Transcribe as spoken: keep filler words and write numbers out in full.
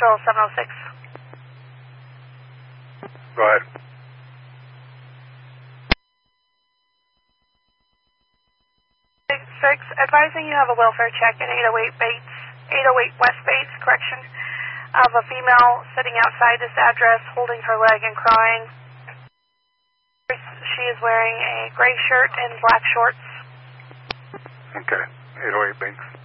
Bill seven oh six. Go ahead. six, advising you have a welfare check at eight oh eight Bates, eight oh eight West Bates, correction, of a female sitting outside this address holding her leg and crying. She is wearing a gray shirt and black shorts. Okay, eight oh eight Bates.